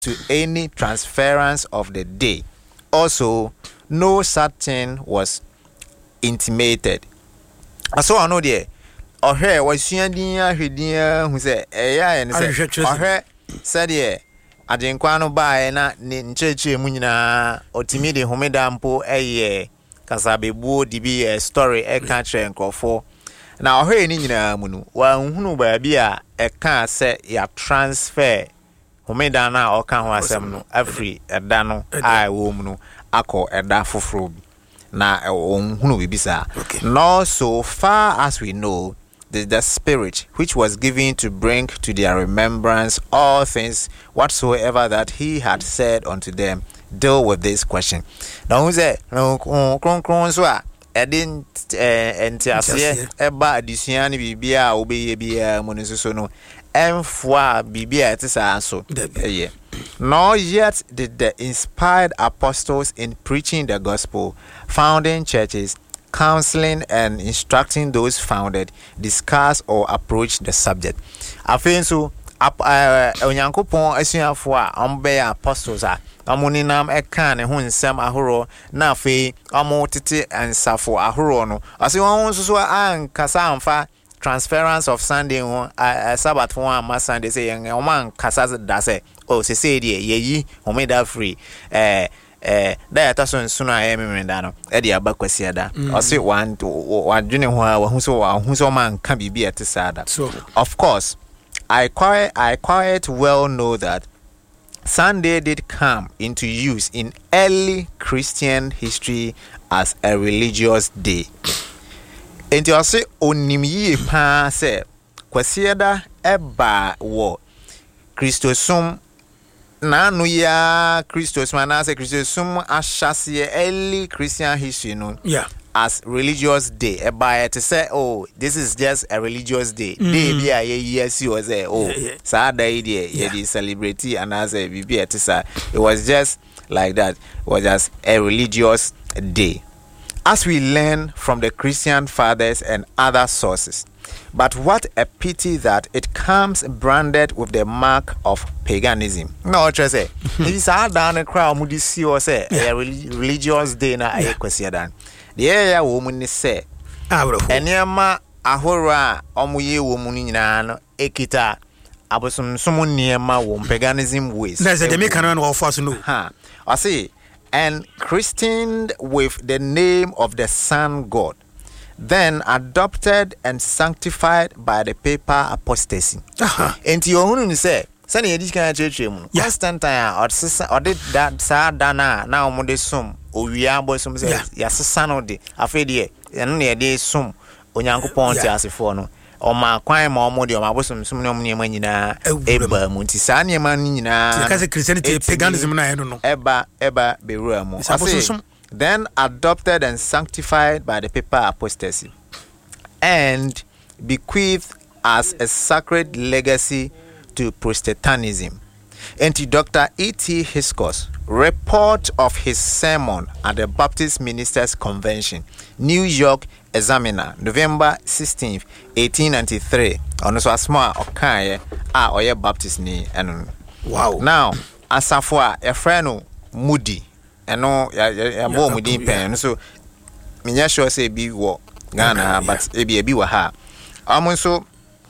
to any transference of the day. Also, no such thing was intimated. So I know there. Ohe was sending who say, and say, said ye. Ajenkwano ba na ncheche mu nyina otimide homedampo kasabe buo dibi story catch nkofo na ohwe ni nyina mu no wa hunu ba bia ka se ya transfer homeda na oka ho asem no afri eda no ai wo mu no akọ eda foforo bi na hunu bibisa. No, so far as we know, the Spirit which was given to bring to their remembrance all things whatsoever that he had said unto them, deal with this question. Now who say so edin entiase eba adisuani bibia obeye bia monisuso no emfoa bibia etisa so yeah. Nor yet did the inspired apostles in preaching the gospel, founding churches, counseling and instructing those founded, discuss or approach the subject. Afin so onyankopon asuafo a ombe apostles a amoninam eka ne ho nsem ahoro na afi amotete ansafo ahoro no ase won so ankasa amfa transference of Sunday Sabbath one ma Sunday say yen o man kasa da say oh say dey yeyi homeda free da so nsunu a ememenda no e dey abakwasi da o say one wadwene ho a hu so man ka bibia ate sada. So of course I quite well know that Sunday did come into use in early Christian history as a religious day. And you say onimyi pa se kwasieda eba wo Christosum na no ya Christos manase Christosum ashase early Christian history no as religious day eba to say oh this is just a religious day day bia yes you say oh sa day dey ye celebrate and as a bibia tisa it was just like that. It was just a religious day, as we learn from the Christian fathers and other sources. But what a pity that it comes branded with the mark of paganism. No, I say it's hard down a crowd mudisi or say a religious day na aye kwesiadan. The area woman say enyama ahora omuye woman nyina no ekita abosom somo niema wo paganism ways. There's a Jamaican one for us no. I say and christened with the name of the Sun God, then adopted and sanctified by the papal apostasy. And you only say, Sunny Edition Church, Constantine or did that Sadana now Modesum, or we are bosom says, yes, son of the Afedi, and near day sum, Onyanko Ponti as a phono. O ma kwan ma omode o ma bosom sum no nyema nyina eba muntisani nyema nyina because Christianity paganism na no eba beru mu. Then adopted and sanctified by the papal apostasy and bequeathed as a sacred legacy to Protestantism. And Dr. E.T. Hiscos report of his sermon at the Baptist Ministers Convention, New York Examiner, November 16th, 1893. On so small okay oye Baptist ni eno. Wow. Now, asafo a friend Moody eno ya bo Moody pen so minya sure say bi wo Ghana but e bi wa ha. Amonso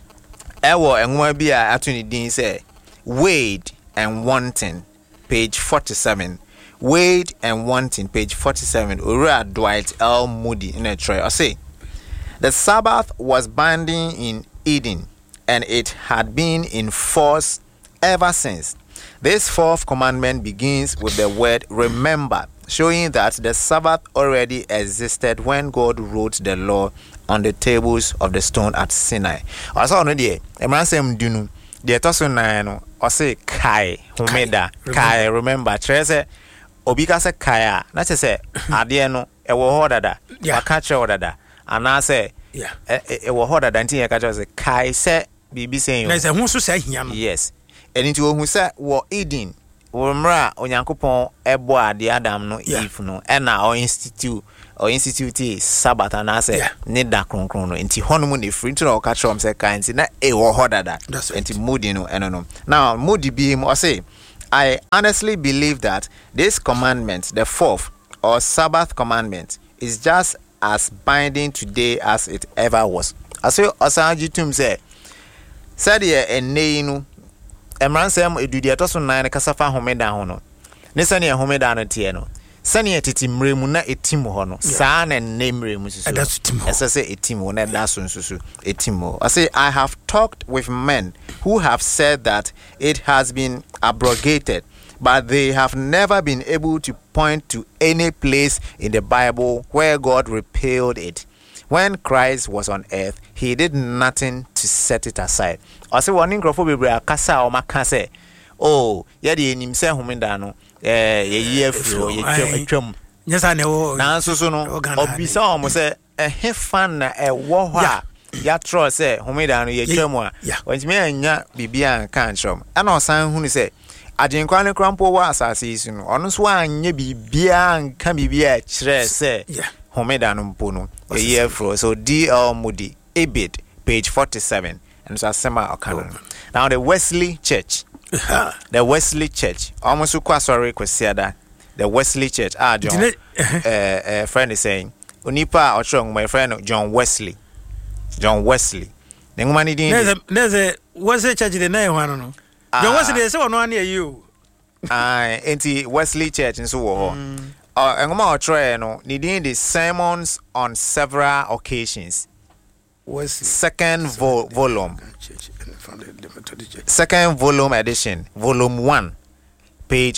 ewo enwa bi a atuni din say Wade and Wanting, page 47. Wade and Wanting, page 47. Ura Dwight L. Moody in a tray. I say, the Sabbath was binding in Eden, and it had been in force ever since. This fourth commandment begins with the word remember, showing that the Sabbath already existed when God wrote the law on the tables of the stone at Sinai. I saw no there. Emransem dunu. The toso na no o say kai homeda kai remember trese obi ka say kai na say ade no e wo ho dada aka che wo dada ana say e wo ho dada ntin e ka che say kai say bibi say na say hu so say hia no yes enti wo hu say wo Eden wo mra onyankopon ebo ade Adam no Eve no e na o institute Sabbath and I say need that kronkron no enti hono ne free to o ka che say kai nti na e wo ho dada enti Moody no eno no now Moody bi mo say I honestly believe that this commandment, the fourth or Sabbath commandment, is just as binding today as it ever was. As you Osanjitum said ye enneinu emransem edudia to so nan kasafa homeda ho no. Ne sane homeda no tie no. Sane titi mremu na etim ho no. Saa na nemremu susu. Esese etim ho na da so susu etim ho. I say I have talked with men who have said that it has been abrogated, but they have never been able to point to any place in the Bible where God repealed it. When Christ was on earth, he did nothing to set it aside. I say one incredible akasa o makase. Oh, ye de enim se homeda no ye afro ye twam. Yes I know. Na so no obisa o mo se ehefan na ewo ho a ya tro se homeda no ye twam a. Ontime anya bibia kan chom. Ana osan hunu se ajenkwa ne krampo wa asase isu no. Ono so anya bibia nka bibia kire se. Homeda no mpo no ye afro. So D.L. Moody, Ibid, page 47. And so Asema Okano. Now the Wesley Church. The Wesley Church. Almost sorry kwesiada. The Wesley Church. John. Friend is saying, Unipa Ochong, my friend John Wesley. John Wesley. Nengumani din. There's a Wesley Church the name one no. John Wesley is one near you. Enti Wesley Church and so ho. Enguma Ochre no, needing the sermons on several occasions. Second volume. Second volume edition, volume 1, page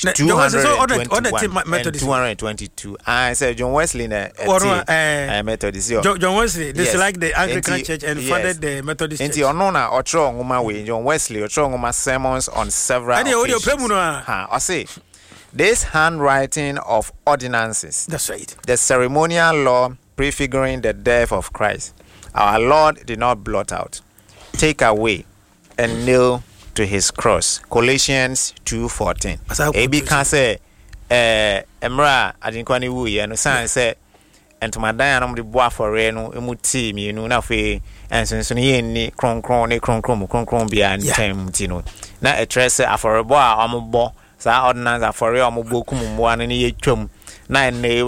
222. I said John Wesley Methodist. John Wesley, this is like the Anglican Church and founded the Methodist Church. Enti onona otro nguma we John Wesley otro nguma sermons on several occasions. I say this handwriting of ordinances. That's right. The ceremonial law prefiguring the death of Christ. Our Lord did not blot out, take away, and nail to his cross. Colossians 2:14. Ebi can say, Emra, Adinkwani wu ye no san say, and to my diana de bois for reno, emuti mi no na fe, and so ye ni kron bia and time tino. Na a tress aforebo a omobo, sa ordinance afore omobo kumumbo an ye twam. Na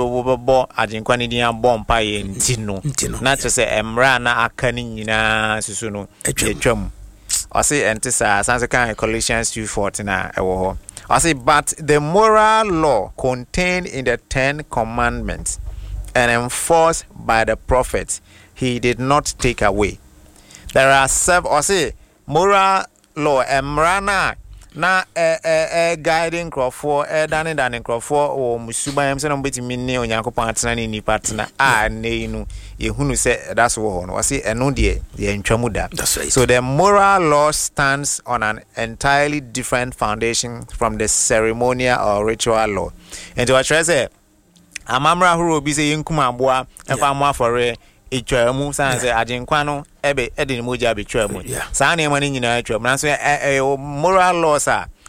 bo Adinkwani dia bompa ye ntino. Na to say Emra na akani nyina susu no twam. I say entisa sanse kan Colossians 2:14 na ewo ho. I say but the moral law contained in the 10 commandments and enforced by the prophets he did not take away. There are seven. I say moral law emrana na guiding crofo daning crofo o musuba yam se no betimi ne onyankopon atena ni patena a ne nu yehunu se that's wo no. I say eno de ntwamu da. So the moral law stands on an entirely different foundation from the ceremonial or ritual law. And to try say amamra huru bi se yinkuma aboa efa mo afore etwamu san say ajenkwa no ebe edin moja betwamu san na mani nyina atwamu na so moral laws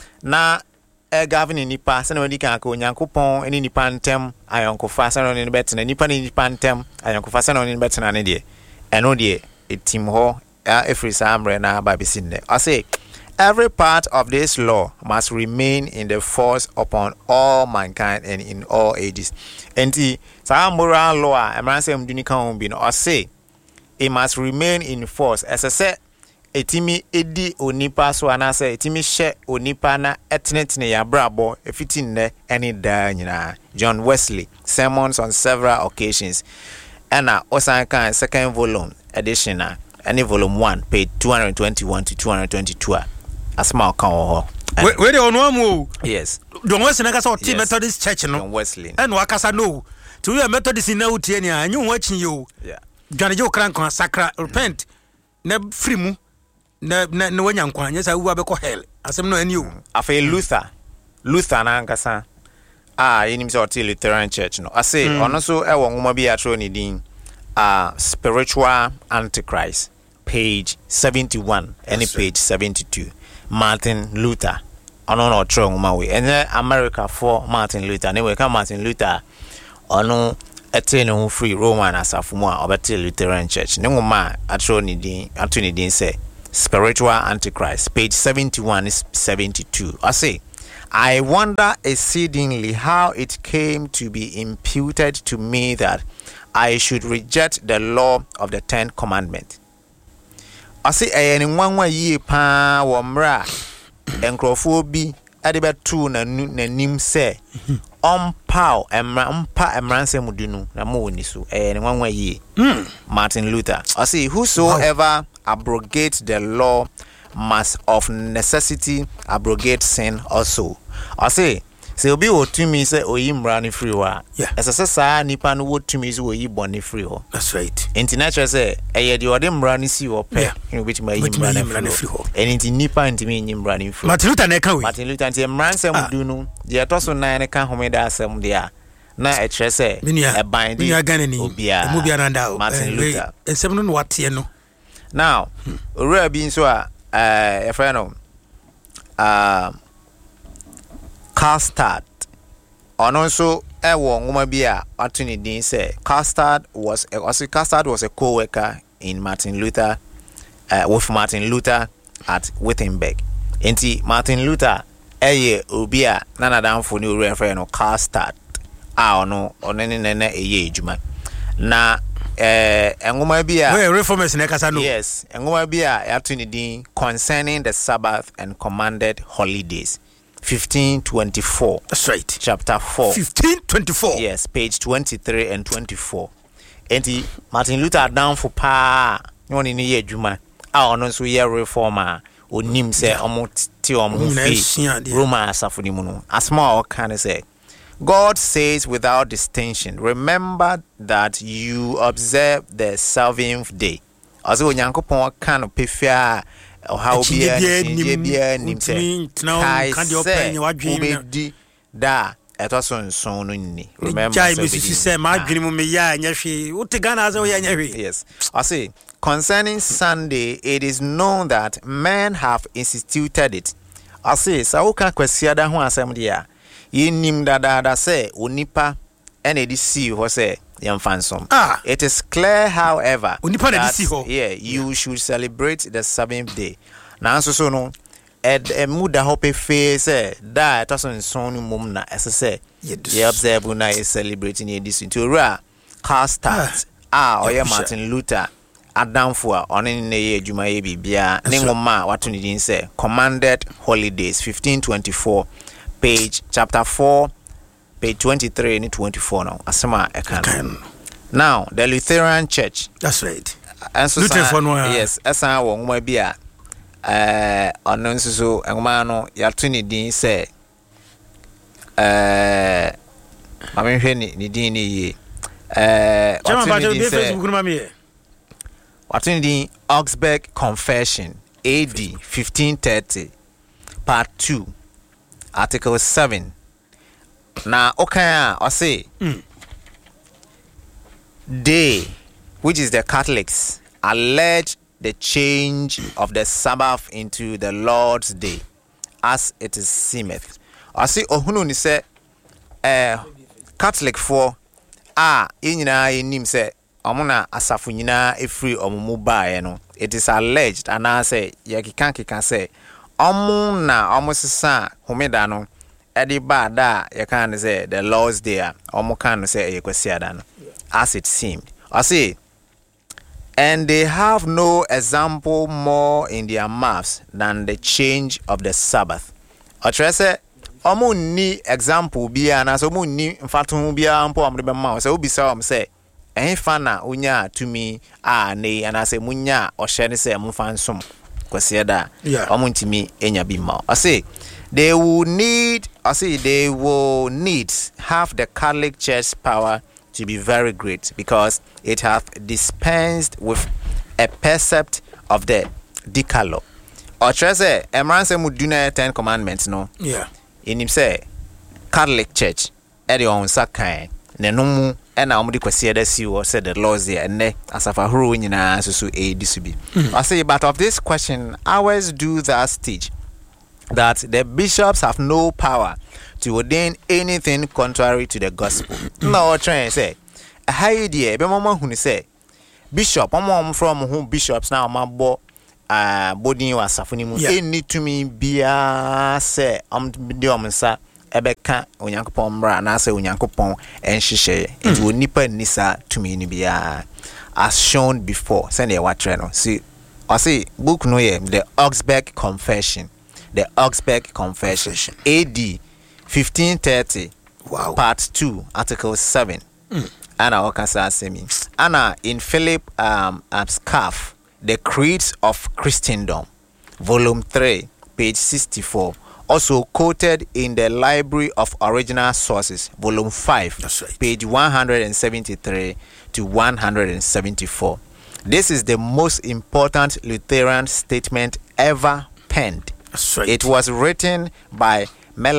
na governing nipa san wadi kan ka onyankopon eni nipa ntem ayonkofa san no ne betena nipa ni nipa ntem ayonkofa san no ne betena ne de eno de etim ho every samre na babisi ne. I say every part of this law must remain in the force upon all mankind and in all ages. And the moral law, emransem duni kan bi no. I say it must remain in force. As I said, etimi edi onipa so anase etimi hye onipa na etnetne ya brabo efitin ne any da nyina. John Wesley, sermons on several occasions. And osan kan second volume edition any volume 1, page 221 to 222. Asma kan ho. We dey onu amu. Yes. John Wesley na kasa o team Methodist Church no. John Wesley. And wakasa no. To you Methodist na utie ni anyu watching you. Yeah. Dwane jo kran kon sakra repent na free mu na wanya nkwa nya sa wu abekọ hell. Asem no ani o. Afa Luther na nkasa. Enim se o Lutheran Church no. I say ono so e wo nwoma bi atro ni din. Spiritual Antichrist, page 71 and page 72. Martin Luther. Ono no tro nwoma we. And America for Martin Luther. Anyway, come Martin Luther. Ono ete no free Roman asafumu a obete Lutheran Church. Ne nwoma atro ni din say Spiritual Antichrist, page 71 is 72. I say I wonder exceedingly how it came to be imputed to me that I should reject the law of the 10 commandments. I say anyone wa ye pa wo mra enkrofo bi ade betu na nim se ompao emranse mudunu na mo ni so anyone wa ye Martin Luther. I say whosoever abrogates the law must of necessity abrogate sin also. I say obi wo tumi say oyi mra ni free wa. As I say nipa no wo tumi say oyi boni free ho. That's right. International say eye de ode mra ni si wo pe. You bit ma yi mra ni free ho. Enti nipa ntimi nyi mra ni free. Martin Luther na ka we. Martin Luther nti mra nsem du no de to so nan ne ka homeda asem de a na e kire say e ban de obia. Mu bia randa o. Martin Luther. Ensem no watie no. Now, ora bi nso a a friend Castard also nwoma bi a atuni din say Castard was a co-worker in Martin Luther with Martin Luther at Wittenberg. Enti Martin Luther obi a nanadamfo ni ori friend Castard ono onene eye ejuma na nwoma bi a reformers na kasa no. Yes, nwoma bi a atuni din concerning the Sabbath and commanded holidays 1524. That's right. Chapter 4. 1524. Yes, page 23 and 24. Enti Martin Luther down for pa woni ni ye adwuma a ono so ye reformer onim se omo ti omo fi Roma asafo ni mu no asma o kan say God says without distinction, remember that you observe the 7th day. Also Onyankopon kan pefia how be nim say obedi da etoso nson no ni. Remember yes. I say concerning Sunday, it is known that men have instituted it. I say sa uka kwesiada ho asem dia yinim dada say onipa ene di see ho say yemfansom. It is clear, however, that you should celebrate the 7th day. Now so no muda hope face da toson son mum na say ye observe na is celebrating this into ra Castard oya Martin Luther adamfo a oni ne ye adwuma ye bibia ne ngoma wato ni din say commanded holidays 1524 chapter 4 page 23 and 24 now asema ekan. Now the Lutheran Church, that's right, and so yes asa wo ngoma bi a ono nso so ngoma no yato ni din say mamenhwe ni din ni ye wato ni din Augsburg Confession AD 1530 part 2 article 7. Now okay I say they, which is the Catholics, allege the change of the Sabbath into the Lord's Day, as it is seemeth. I say ohunu ni say Catholic for inyina enim say omuna asafu nyina efri omumu bae no. It is alleged and I say yakika say omuna omusisa homeda no edi ba da yakan say the Lord's Day omu kan say yekwasiada no, as it seemed. I say, and they have no example more in their mouths than the change of the Sabbath. I try say omu ni example bia na so omu ni mfatu bia mpo amde be ma so obi say say enfa na onya tumi ne anase munya ohye ne say mfa nsom kwasiada omu ntimi enya bi ma. I say they will need have the Catholic Church power to be very great, because it hath dispensed with a precept of the Decalogue. Or say emranse muduna 10 commandments no. Yeah. In him say Catholic Church e de on sakan ne no mu e na omudi kwase da si o said the laws there and asafa horo nyina so disubi. I say, but of this question ours do that stage that the bishops have no power to ordain anything contrary to the gospel. No, trying say a high idea be mama who say bishop from whom bishops now mabo body was safuni any to me be say sa ebeka onyankopon mra na say onyankopon enhihye it will nipa nisa to me ni bia as shown before send e watre no see I say book no ye the Augsburg Confession AD 1530 part 2 article 7 Anna okasa semi Anna in Philip Scarf The Creeds of Christendom volume 3 page 64 also quoted in the Library of Original Sources volume 5 page 173 to 174. This is the most important Lutheran statement ever penned. Right. It was written by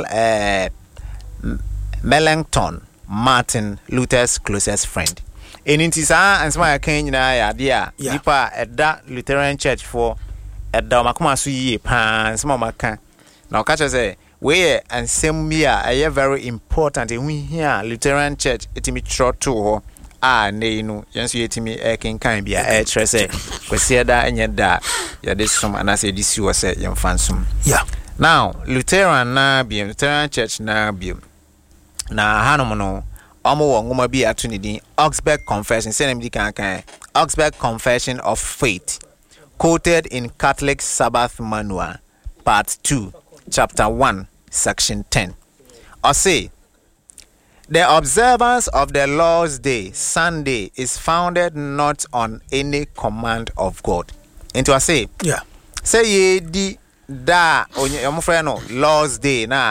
Melanchthon, Martin Luther's closest friend. In Intisa and Smile Kenya, dear, Nipa at that Lutheran church for at Damakuma Sui Pan, Small Now, catch us where and same year, a very important in we here Lutheran church, it me trot to ne no yenso yetimi ken kan bia trese kwesiada enye da ya desum anase disi wo se yemfansum now Lutheran na bi Lutheran church na bi na hanom no omo wo ngoma bi ato ne din Augsburg Confession say na kan Augsburg Confession of Faith quoted in Catholic Sabbath Manual part 2 chapter 1 section 10 or say the observance of the Lord's Day, Sunday, is founded not on any command of God. Into I say, say ye di da Lord's Day na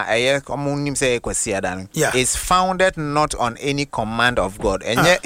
is founded not on any command of God. And yet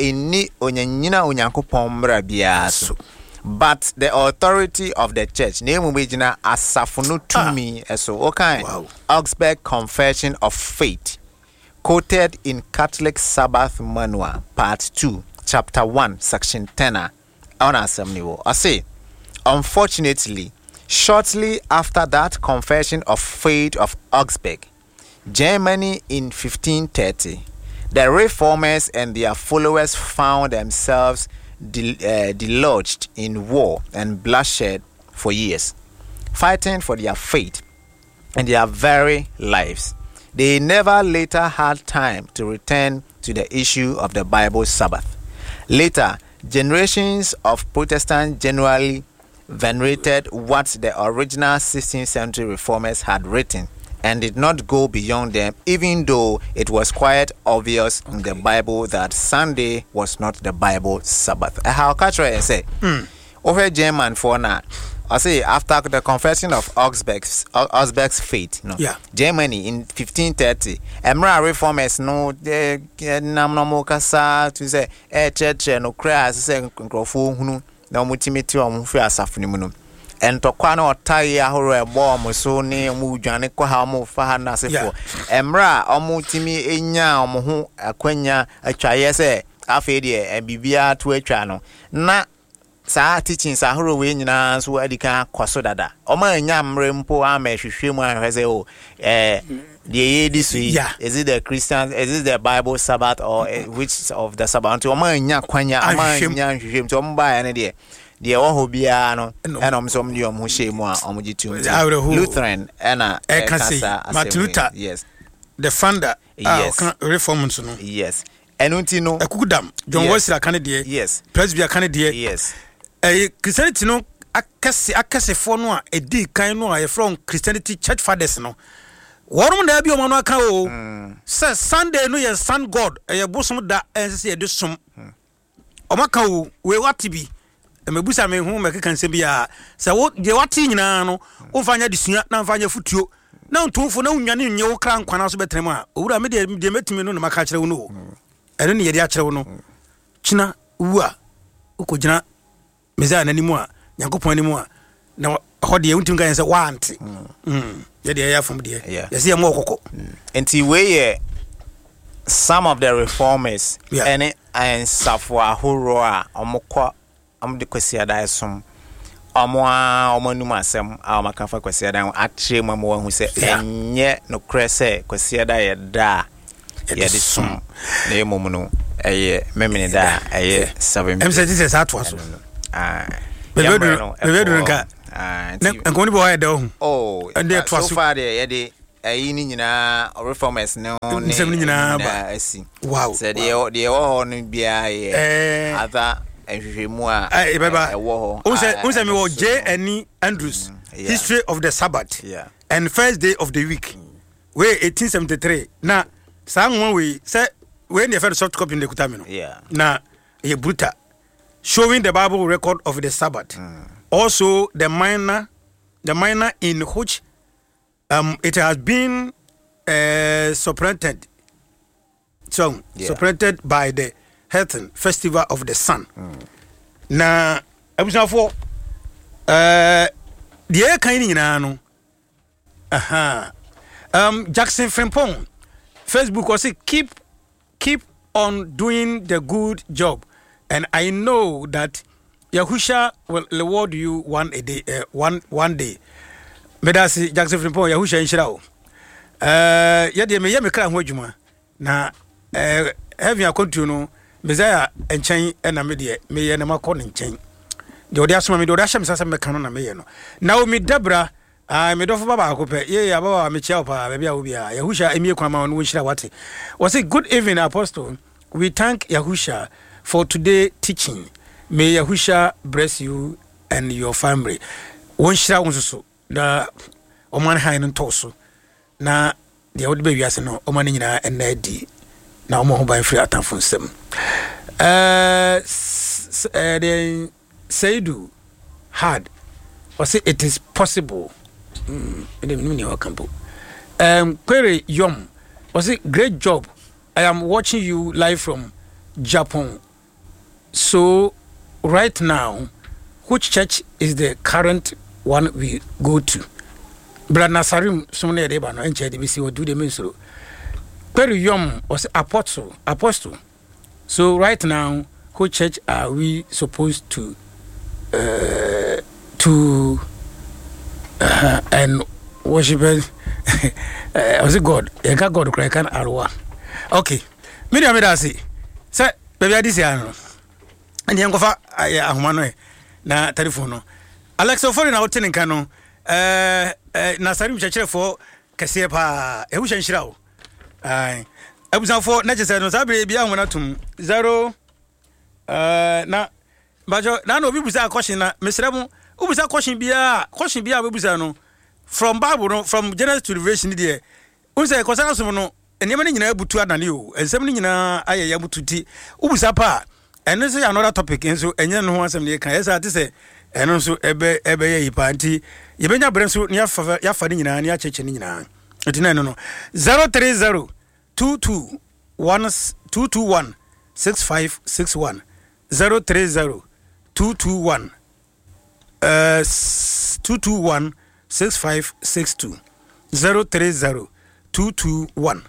but the authority of the church. Name wijina asafunu to me so okay. Augsburg Confession of Faith. Quoted in Catholic Sabbath Manual, Part 2, Chapter 1, Section 10. I say, unfortunately, shortly after that Confession of Faith of Augsburg, Germany in 1530, the Reformers and their followers found themselves deluged in war and bloodshed for years, fighting for their faith and their very lives. They never later had time to return to the issue of the Bible Sabbath. Later, generations of Protestants generally venerated what the original 16th century reformers had written and did not go beyond them, even though it was quite obvious in the Bible that Sunday was not the Bible Sabbath. How catch I say, over German for now. I say after the Confession of Augsburg's faith, Germany in 1530, Emra reformers no namno kasa to say church no cry say nkrofo hunu na omutimiti omfu asafuni mu and to kwa na otai ahoro ebo omuso ne mu dwane kwa ha mu fa ha na sefo Emra omutimi enya omhu akwanya atwaye say afi de bibia to atwa no na sa teachings ahoro we nyina so adika kwaso dada oma anya mrempo amehwehwe mu ahweze o this week is it the Christians, is it the Bible Sabbath or which of the Sabbath oma anya kwanya ama anya hwehwe to omba ya ne de wo bia no ena omsom de omho shemu a omgitum Lutheran ena kasa Matluta yes the founder reforms no yes enunti no ekugudam John Wesley Kennedy yes Presbyterian Kennedy yes Christianity no akase fo no a edi kan no a from Christianity church fathers no worum da bi o mano aka o say Sunday no ye sun God e bosom da ense ye de som o maka o we wati bi mebusa me hu me kan se bia say wo je wati nyina no wo fanya disua na fanya futuo na ntumfo na unwane nye wo kra nkwana so betrem a owura me de metimi no na maka kire wo no eno ne ye de akire wo no china wu a ukojina meza ananimu a Yankopon animu a na hode untim kan say want ye de ya from de yes ye mo kokko enti we some of the reformers and safwa horo a omokọ amde kwasiada esom omonum asem a makafa kwasiada atre mu hu se enye no krese kwasiada ye da ye de som na emom no eye memene da eye 7 MCT says atwa so bebedu nka nkoni bo ya da hu oh and they so far there dey ayi ni nyina reformers no nyina asi wow said dey ho no bia ye ata ehwehwemu a beba ewo ho unse me wo J. N. Andrews History of the Sabbath and first day of the week we 1873 na sangwa we say we the first soft copy in the kutamino na ye bruta showing the Bible record of the Sabbath also the minor in which it has been supplanted supplanted by the Heathen Festival of the Sun. Na abusa for the kind nyina no Jackson Frimpong Facebook was say keep on doing the good job and I know that Yahusha will reward you one day. Medasi Jackson Frimpong Yahusha inshirao yede me kra ho adwuma na heaven akontu no Messiah enchen na me de me ye na makọ ne nchen de odi asoma me de odi ahyem sasa me kan no na me ye no na o mi Debra me dofo baba akopẹ ye ya baba me chia pa bia wo bia Yahusha emie kwa ma no nshira wate was it good evening apostle we thank Yahusha for today teaching may Yahusha bless you and your family won shira won so da oman han no toso na de odi be wiase no oman nyina na di na omo ho ban free atamfo nsem the Saidu had or say it is possible query Yom was it great job I am watching you live from Japan so right now which church is the current one we go to Brother Nasarim sumne deba no enche de bisi do the ministry query Yom was apostle so right now which church are we supposed to and worship was it God you got God cry can arwa okay media me da say baby this year no and you go fa ahoma no na telephone no Alexa phone na wotin nka no na sarim chechere for kese pa e hu hyenhyira wo ai abusan for na chese no sabre bia ho na tum 0 na bajo na no bi busa question na mesremu ubusa question bia we busa no from Bible no from Genesis to Revelation there unse kosana som no enema ni nyina butu adane o ensem ni nyina ayaya bututi ubusa pa eno se another topic enso enye no ho asem ne kan yesa ate se eno so ebe ye yipanti yebenya brenso ne yafa ni nyina ne acheche ni nyina etina no 030 221 6561 030 221 6562 030 221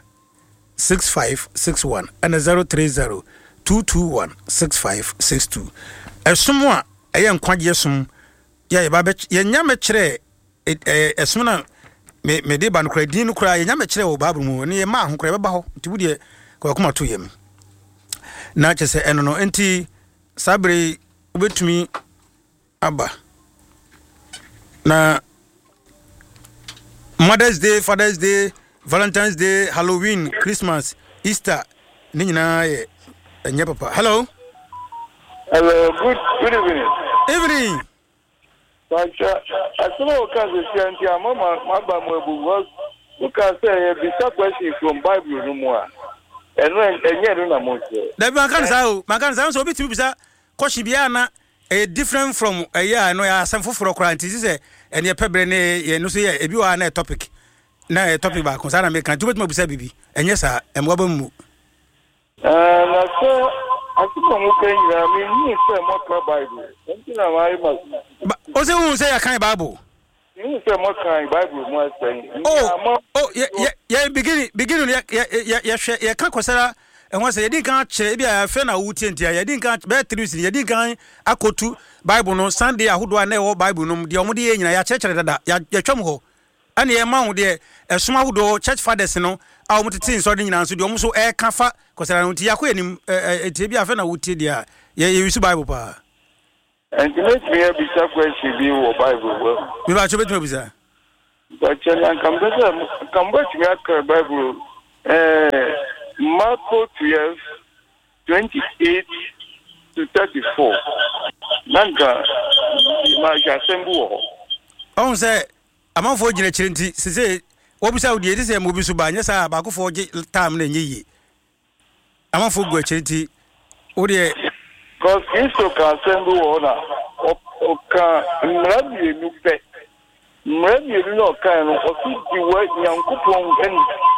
6561 and 030 221 6562 esumwa eye nkwaje sum ya yeba ye nyame kire esum na me de ban kura din kura ye nyame kire wo babru mu ne ye ma ho kura beba ho tibudie kwa kuma to yem na chese eno no enti sabre ubetumi aba na Mother's Day, Father's Day, Valentine's Day, Halloween, Christmas, Easter. Nina ye nye papa. Hello. Hello. Good evening. Evening. I saw because it's mama was because say be question from Bible no more. And when enye no mo say. Da man kan so biti bisa question bia na different from a year no ya sam foforo kra nti say and ye pebre ne ye no so ye ebi wa na topic ba ko sa na me kan tubet mo bisa bibi enye sa emwa ba mu na so asimo mo kan ya me ni say mo ka Bible nti na why mas o se won say ya kan Bible ni say mo kan Bible mo say ye beginning ye kan kwasara and once you didn't catch be a friend of Utintia, you didn't catch better, you didn't catch a cotu Bible no Sunday, who do I know Bible no, the only in your church that your chumho. And the amount there, a small do church fathers, no, our multitude sorting in answer, the almost air cafa, because I don't see a queen, a tibia friend of Utidia, ye use Bible pa. And to make me a bizarre question be what Bible well. Me ba chobe tu bisa. But I come back to me Bible. Marco 12, 28 to 34. Nanka, my assemble. On say, among for Gilechinti, say, what was out the edit and movie Subanya, Baku for time than ye. Among for Guachinti, Odia. Because Christo can assemble honor, or can maybe look back. Maybe you know, kind of the word young coupon and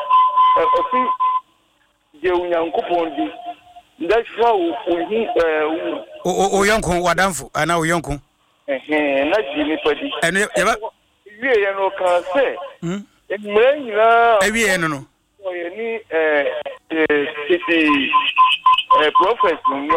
young coupon. That's how we Yonko, Wadamfu, and now Yonko. Not anybody. And we can say, every no. Any city prophet,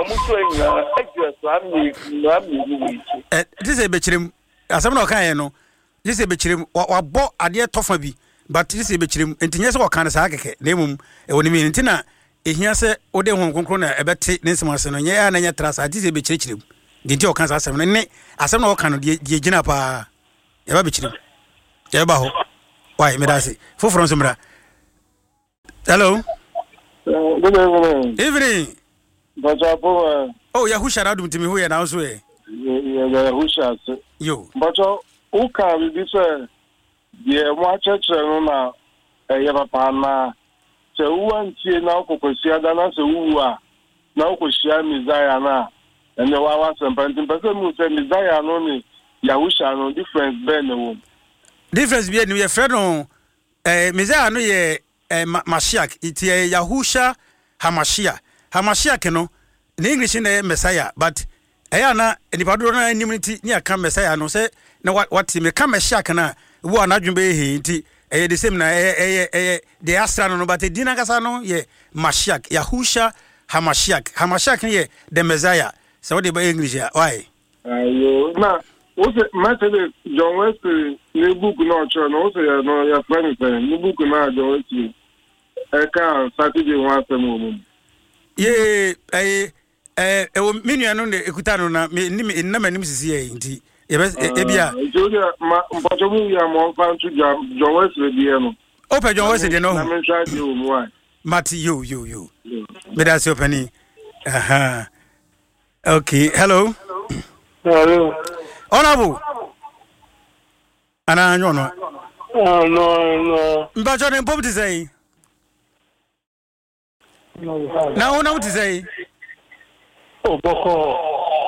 this is a betrim, as I'm not kind, this is a betrim, or bought a dear Toffaby, but this is a betrim, and Tinas or Kanasaka, name when you mean Tina. Here say ode hon konkrona e beti nesmas no nya na nya trasa ati be chirichirim dinti o kan sa asem ne asem na o kan de gina pa e ba be chirim e ba ho why me da say foforo so mra. Hello, good evening. But oh ya hu shara dum timi hu ya na so e ya hu shara yo but o kan bi say ye mo church no na ya papa na se uwantie na okokosia da na se uwa na okosia Messiah na ene wa sempantin pese mu se Messiah no ni Yahusha no difference be ne wo difference be ne ye friend no Messiah no ye Mashiach itie Yahusha Hamashiach no in English na Messiah but eya na anybody na immunity ni aka Messiah no se na what me ka Mashiach na wo anadwumbe he nti the same na the Astra no but dina kasa no ye Mashiach Yahusha Hamashiach ye the Messiah so what the English why ayo na o se message John Wesley ni book no cho no se no ya friend ni book na John Wesley ka Saturday one afternoon ye o menu no de ekuta no na na manim sisi ye nti ebia Julia mpachomu ya mo fan to John Wesley die no open John Wesley de no na me try di o mo Mati you me da se opani aha okay hello honorable ana nyo no no mbacho ne pop ti say na ona what say oh boko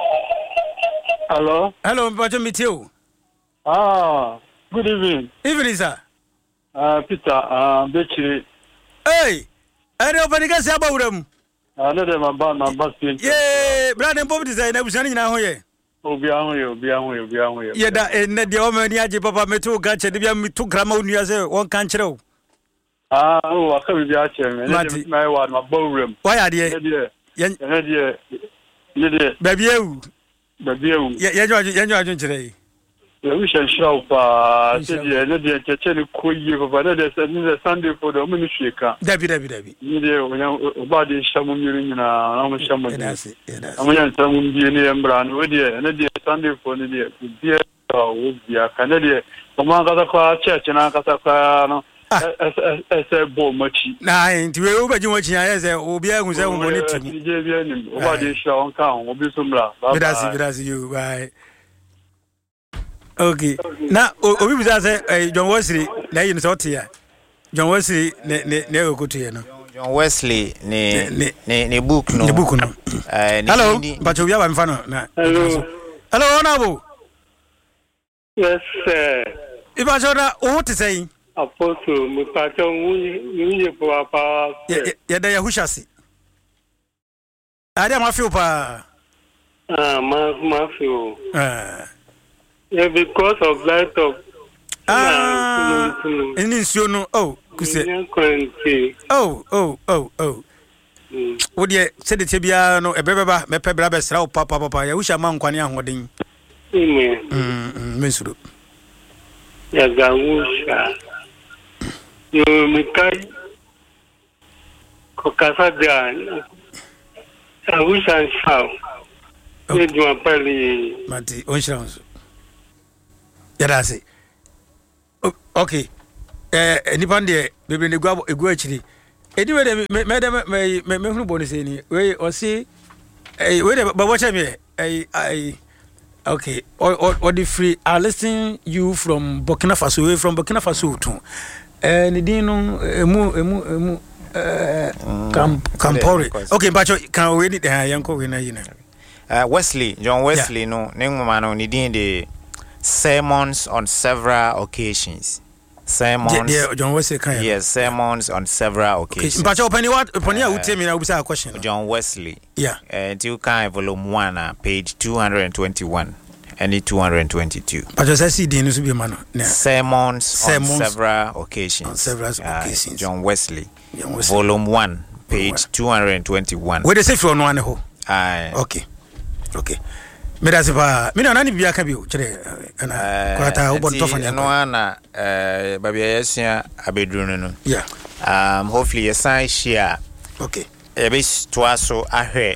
hello mbacho meet you good evening sir Peter Bechiri hey ere opaniga se abawuram no dem my bus yeah brother pop ti say na busani nyina ho ye obi ahun ye ye da na de o mani age papa metu ga che de bia metu grama onua se won kan kire o aka bi bia che me ne mai wa ma bawuram why are ye baby ewu ye jo ajun kire we shall show pa se ne de che ne koyi papa ne de Sunday for the ministry ka dabi ni de o ba de shamu miru nyina na mo shamu amunya shamu bi ne embra no de ne de Sunday for ne de bi o bia ka ne de o ma ka kwa church na ka kwa no ese bo machi na nti we obaji wachi ya se obi agun se won boni timu je bi ani o ba de shawo ka on obi sumra bidasi you bye okay na obi bisa se John Wesley na yin so tia John Wesley ne okotu ye no John Wesley ne book no hello but we have mfano na hello honorable yes sir iba jona o ti say Apostle Musacho unye papa ya da Yahusha si ada ma feel pa ma feel yeah because of light of in no oh kuse oh wo de se de tebia no ebebeba mepe bra be sra papa Yahusha ma nkwane ahoden mensuro ya Yahusha yo mikai kokasa dia Yahusha sao Edwin Pali. Mati, Onshans. Yadasi. Okay. Nipan de bebre ne gwa egu achiri. Anyway, madam me hu bonus ni. We o see we de ba watch me. Okay. Or the free are listening you from Burkina Faso. We from Burkina Faso too. Ni dinu emu Campori. Okay, but can we need yanko we na yina. Wesley, John Wesley, no, Ningumano, Nidin the sermons on several occasions. Sermons. Yeah, John Wesley. Yes, sermons on several occasions. But upon what? Upon you would tell me now. A question. John Wesley. Yeah. You can volume 1, page 221 and 222. But just I see the news be man. Sermons on several occasions. On several occasions. John Wesley. Volume 1, page 221. Where they say from one ho. Okay. Me da se ba me na ni bia ka bi o kire ana kwata o bon tofa ne no ana babia yesia abedru no. Yeah. Hopefully your sign share. Okay. Be to aso ahwe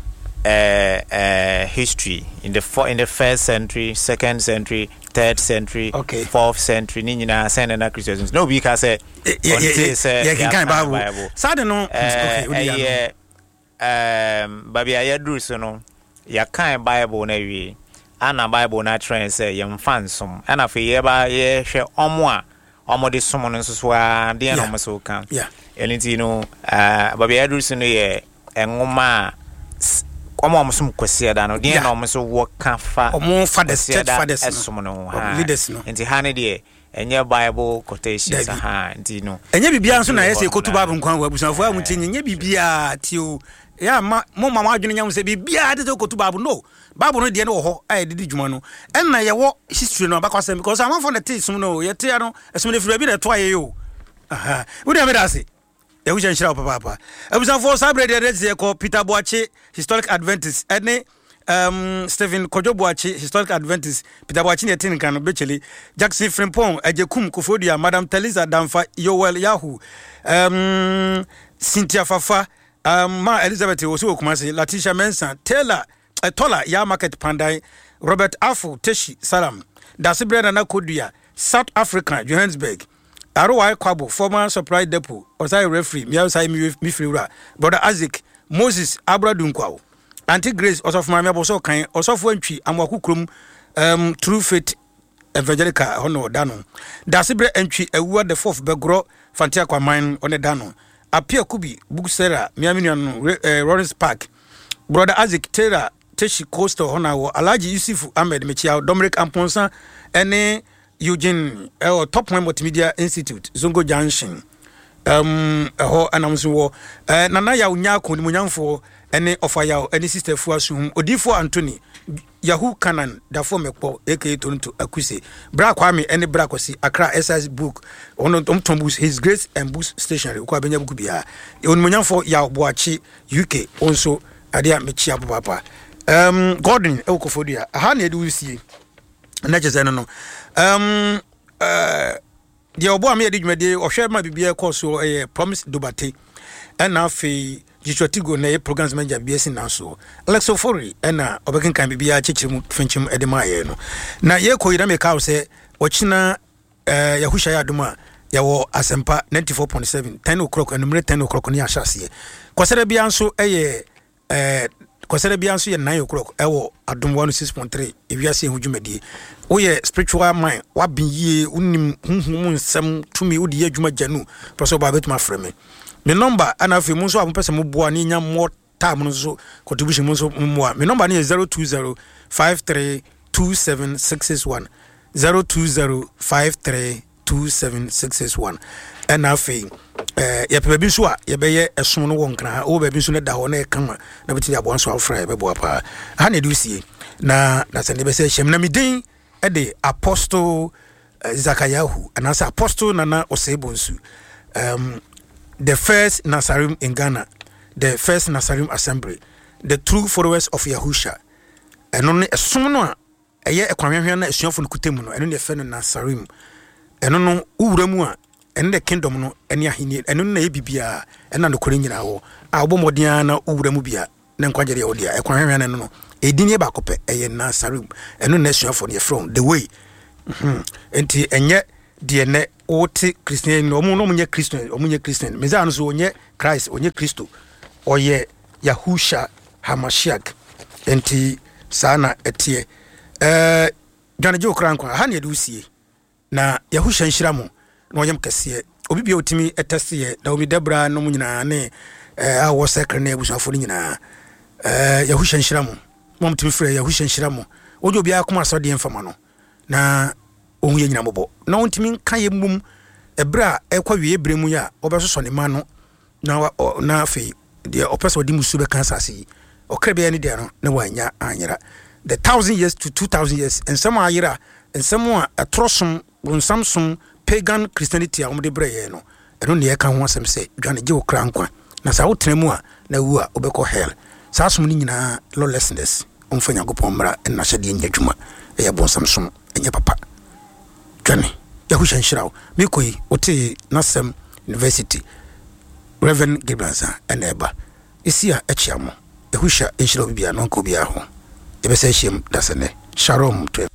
history in the first century, second century, third century, fourth century ni nyina send na Christians. No be ka say yeah can Bible. Sad no. Okay. Babia yadru so no. Ya kan Bible na wi ana Bible na trend say yem fansom ana fe ye ba ye hwe omo a omo de somo no so a de na omo so kan elenti no babia adrusi no ye enwoma omo som kwese da no de na omo so wo kan fa omo fathers church fathers somo no leaders no enti ha ne de enye Bible quotations ha enti no enye bibia nso na yesi kotu Bible nkwan wa busanfo a mutinye enye bibia tio ya mama adwene nyam se bibia de kotu Bible no Bible no de no ho ai didi dwuma no enna ye wo history no bakwasem because am for the team no ye te no esum de fira bi na to aye yo aha wo de me da se e wo chenchira papa abusanfo sabre de de ko Peter Boache historic Adventist ene Stephen Kojobuachi historic Adventist Peter Boachi ne tin kan becheli Jackson Frimpong Ajekum Kofodia Madam Teresa Damfa Yoel Yahoo Cynthia Fafa Ma Elizabeth Osu Kumasi Latisha Mensa Taylor Tola Ya Market Pandai Robert Afu Teshi Salam Dasibrena Nakodia South Africa Johannesburg Arowai Kwabo former supply depot Osai referee Miausai Mifriura Brother Isaac Moses Abradunkwao Auntie Grace Osof Mami Aboso kan Osofo Antwi Amwaku Krom True Faith Evangelical hono dano Dasibre Antwi Ewua the 4th Begro Fantia Kwaman one dano Apia Kubi Buksera Miaminian Lawrence Park Brother Isaac Taylor Teshi Coastal Honawo Alaji Yusufu Ahmed Mechia Dominic Amponsa ene Eugene Top One Multimedia Institute Zongo Junction ho anamso wo nana ya unyako ni munyamfo ene ofaya ene sister fu asum odifo Anthony Yahoo Canan da fo mekpo aka Tonto Akuse bra kwame ene bra kosi Accra SS book ono tombus his grace and boost stationery ko abenya buku bia oni munyamfo ya Boachi UK onso ade a mechia papa Gordon Ekofodua ha na ede usie na chese no the obo am yedi dwumade ohwe ma bibia course promise dobate na afi Jichotigo na programs manager BS na so Alexo Fori na obekin kan bibia chichirim fenchim edemaye no na ye ko yira me ka se ochina Yahusha ya duma yawo Asempa 94.7 10 o'clock and 10 o'clock ni ahase kwasere bia nso kwasere bia nso ye 9 o'clock ewo adum 106.3 ewiase hudwumadi wo ye spiritual mind wa biye unim hunhum nsem tumi wo de adwuma janu proso ba betuma freme me number ana afi mu nso apese mu boa ni nya more time no so contribution mu nso mu me number ni 0205327661 0205327661 and afi ya pebi nso a ye beye esom no wonkra wo bebi nso ne da ho na e kama na betini abo nso afra e beboa pa ha na edusie na se ne be se hyem na midin e de apostle Zakayahu and as apostle Nana Osebonsu the first Nazarim in Ghana, the first Nazarim assembly, the true followers of Yahusha. And only a summoner, a year a Kwamiana, a son from Kutemuno, and only a friend of Nazarim. And on Uremua, and the kingdom, and Yahini, and only Bibia, and on the Korean, our Bomodiana, Uremubia, Nanquadia, a Kwamiana, edini ba kope eye Nasarim eno nation for the from the way enti enye de ne wote Christian no mu no munye Christian meza no so onye Christ onye Kristo oye Yahusha Hamashiach enti sana etie dwaneje okrankwa ha ne edusie na Yahusha nshiramu na oyem kase obi bia otimi etese na obi debra no nyina ne awo sekre na ebusafo nyina Yahusha nshiramu mom timi frɛ Yahusha nshiramu ojo bia akoma asode mfama no na ohun ye nyina mobo na ontimi nka ye mum ebra ekwa wie ebremu ya obesoso ne ma no na afei de opeso di musu be kansa asi okrabe ne de no na wanya anyera the 1000 years to 2000 years and some ayera and some atrosom samsum pagan Christianity a omde breye no eno ne yeka ho asem se dwaneje okra nkwa na sa wotremu a na wu a obekɔ hell sa asom ni nyina lawlessness omfanya gopomra na hyade nyadwuma eya bon samsum enye papa dwane Yahusha nshirawo mikoi ote Nasem University Reverend Gibranza eneba isia echiamo Yahusha nshirawo bibia no nko bia ho ebese hiem dasene shalom to